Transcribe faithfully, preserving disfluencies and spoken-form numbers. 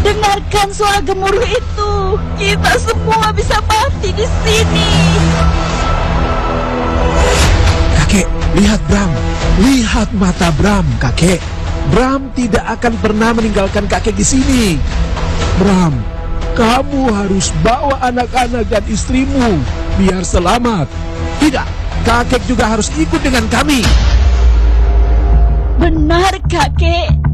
Dengarkan suara gemuruh itu. Kita semua bisa mati di sini. Kakek, lihat Bram. Lihat mata Bram, kakek. Bram tidak akan pernah meninggalkan kakek di sini. Bram, kamu harus bawa anak-anak dan istrimu biar selamat. Tidak, kakek juga harus ikut dengan kami. Benar, kakek.